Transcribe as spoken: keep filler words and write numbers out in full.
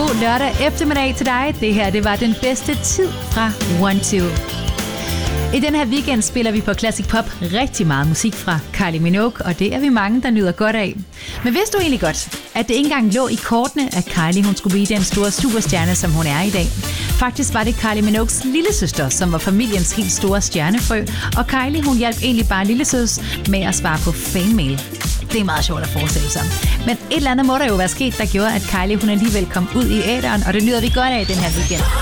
God lørdag eftermiddag til dig. Det her, det var den bedste tid fra One Two. I den her weekend spiller vi på Classic Pop rigtig meget musik fra Kylie Minogue, og det er vi mange, der nyder godt af. Men vidste du egentlig godt, at det ikke engang lå i kortene, at Kylie hun skulle blive den store superstjerne, som hun er i dag? Faktisk var det Kylie Minogues lillesøster, som var familiens helt store stjernefrø, og Kylie hun hjalp egentlig bare lillesøs med at svare på fanmail. Det er meget sjovt at forestille sig. Men et eller andet må der jo være sket, der gjorde, at Kylie hun alligevel kom ud i æteren, og det nyder vi godt af den her weekend.